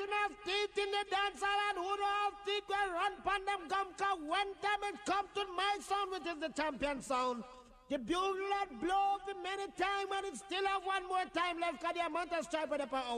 who have teeth in the dance and who don't have teeth will run pon them gum, cause when time it come to my sound, which is the champion sound, the bugle blow for many time and it still have one more time left, cause the amount of stripe of the power.